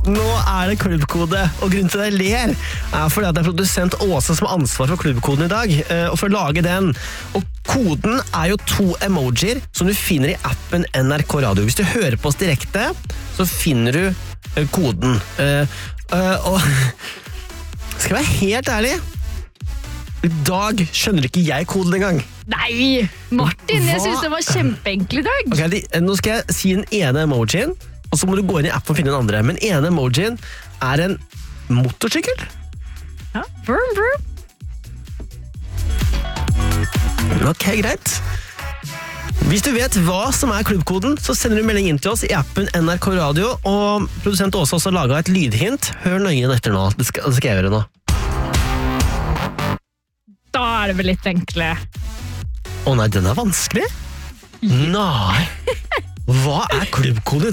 Nå er det klubbkode, og grunnen til at jeg ler er fordi at det er produsent Åse som har ansvar for klubbkoden i dag, og for å lage den. Og koden er jo 2 emojier som du finner i appen NRK Radio. Hvis du hører på oss direkte, så finner du koden. Og skal jeg være helt ærlig, i dag skjønner ikke jeg koden engang. Nei, Martin, jeg synes det var kjempeenkel i dag. Ok, nå skal jeg si den ene emojien, og så må du gå inn i appen og finne den andre. Men ene emojien er en motorsykkel. Ja, vroom, vroom. Ok, greit. Hvis du vet hva som er klubbkoden, så sender du melding inn til oss i appen NRK Radio, og produsent Åse har også laget et lydhint. Hør nøye etter nå, det skal jeg gjøre nå. Da er det vel litt enkle. Å nei, den er vanskelig? Nei. Hva er klubbkode?